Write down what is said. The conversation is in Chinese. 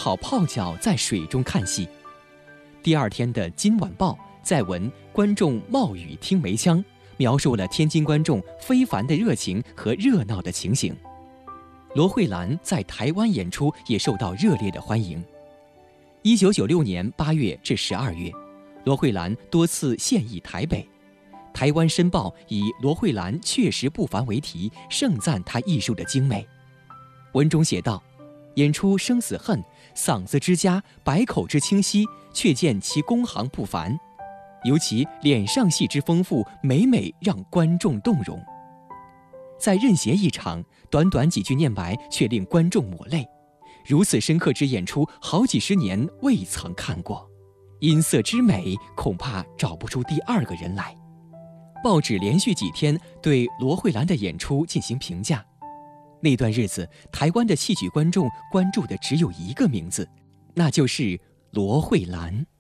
好泡脚在水中看戏。第二天的《今晚报》载文观众冒雨听梅腔，描述了天津观众非凡的热情和热闹的情形。罗慧兰在台湾演出也受到热烈的欢迎。1996年8月至12月，罗慧兰多次现役台北。台湾申报以罗慧兰确实不凡为题，盛赞她艺术的精美。文中写道：演出生死恨，嗓子之佳，百口之清晰，却见其工行不凡，尤其脸上戏之丰富，每每让观众动容。在任贤一场，短短几句念白却令观众抹泪，如此深刻之演出，好几十年未曾看过，音色之美，恐怕找不出第二个人来。报纸连续几天对罗慧兰的演出进行评价。那段日子，台湾的戏曲观众关注的只有一个名字，那就是罗慧兰。